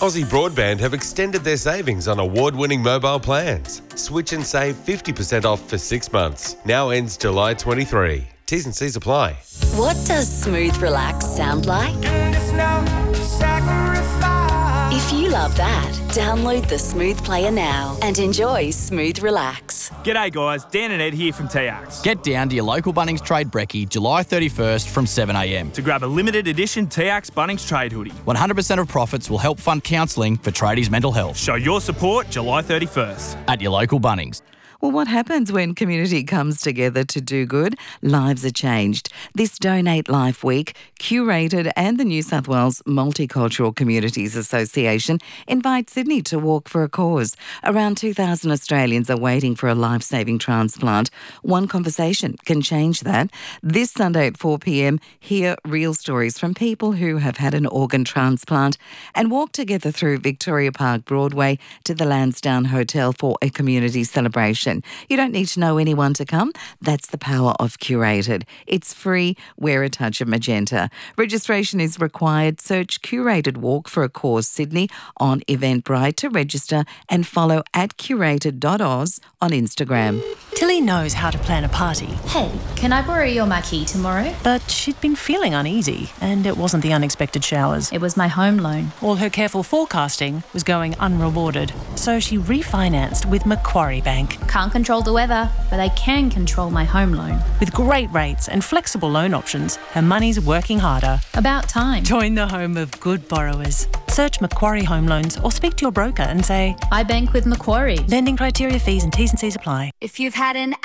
Aussie Broadband have extended their savings on award-winning mobile plans. Switch and save 50% off for 6 months. Now ends July 23. T's and C's apply. What does smooth relax sound like? If you love that, download the Smooth Player now and enjoy Smooth Relax. G'day guys, Dan and Ed here from TX. Get down to your local Bunnings Trade Brekkie July 31st from 7am. To grab a limited edition TX Bunnings Trade hoodie. 100% of profits will help fund counselling for tradies' mental health. Show your support July 31st. At your local Bunnings. Well, what happens when community comes together to do good? Lives are changed. This Donate Life Week, Curated and the New South Wales Multicultural Communities Association invite Sydney to walk for a cause. Around 2,000 Australians are waiting for a life-saving transplant. One conversation can change that. This Sunday at 4pm, hear real stories from people who have had an organ transplant and walk together through Victoria Park Broadway to the Lansdowne Hotel for a community celebration. You don't need to know anyone to come. That's the power of Curated. It's free. Wear a touch of magenta. Registration is required. Search Curated Walk for a Cause Sydney on Eventbrite to register and follow at curated.oz on Instagram. Tilly knows how to plan a party. Hey, can I borrow your marquee tomorrow? But she'd been feeling uneasy, and it wasn't the unexpected showers. It was my home loan. All her careful forecasting was going unrewarded. So she refinanced with Macquarie Bank. Can't control the weather, but I can control my home loan. With great rates and flexible loan options, her money's working harder. About time. Join the home of good borrowers. Search Macquarie Home Loans or speak to your broker and say, I bank with Macquarie. lending criteria, fees and T's and C's apply. If you've had an